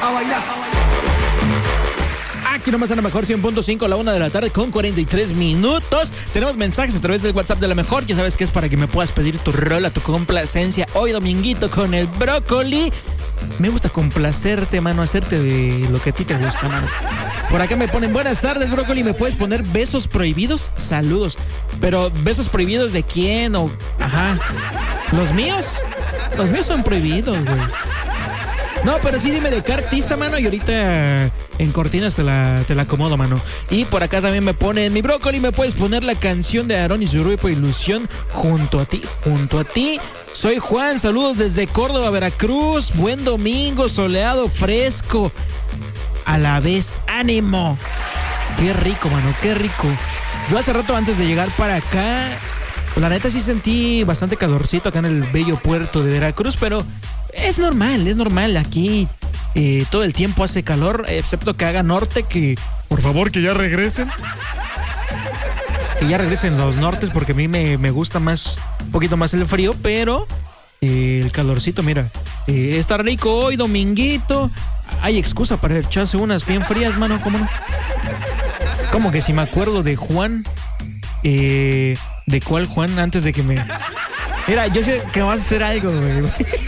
Aquí nomás a la mejor 100.5 a la 1 de la tarde con 43 minutos. Tenemos mensajes a través del WhatsApp de la mejor. Ya sabes que es para que me puedas pedir tu rola, tu complacencia. Hoy dominguito con el brócoli. Me gusta complacerte, mano, hacerte de lo que a ti te gusta, mano. Por acá me ponen, buenas tardes, brócoli, ¿me puedes poner besos prohibidos? Saludos. Pero, ¿besos prohibidos de quién? O, ajá. ¿Los míos? Los míos son prohibidos, güey. No, pero sí dime de qué artista, mano, y ahorita en cortinas te la acomodo, mano. Y por acá también me ponen, mi brócoli, ¿me puedes poner la canción de Aarón y su grupo Ilusión junto a ti? Junto a ti. Soy Juan, saludos desde Córdoba, Veracruz. Buen domingo, soleado, fresco. A la vez, ánimo. Qué rico, mano, qué rico. Yo hace rato antes de llegar para acá, la neta sí sentí bastante calorcito acá en el bello puerto de Veracruz, pero es normal. Aquí todo el tiempo hace calor, excepto que haga norte, que por favor que ya regresen. Que ya regresen los nortes, porque a mí me gusta más, un poquito más el frío, pero el calorcito, mira, está rico hoy, dominguito. Hay excusa para echarse unas bien frías, mano, ¿cómo no? Como que si me acuerdo de Juan, ¿de cuál Juan? Antes de que me... Mira, yo sé que vas a hacer algo, güey.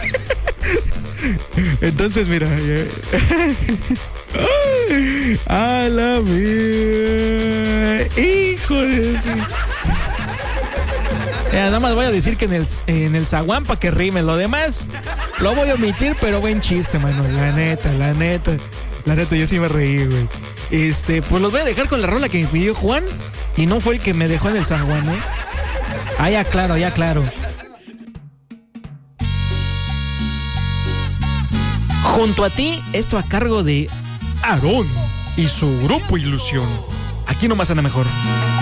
Entonces, mira. A la mía. Hijo de ese. Nada más voy a decir que en el zaguán para que rime. Lo demás lo voy a omitir, pero buen chiste, mano. La neta, yo sí me reí, güey. Pues los voy a dejar con la rola que me pidió Juan. Y no fue el que me dejó en el zaguán, ¿eh? Ah, ya claro. Junto a ti, esto a cargo de Aarón y su grupo Ilusión. Aquí nomás anda mejor.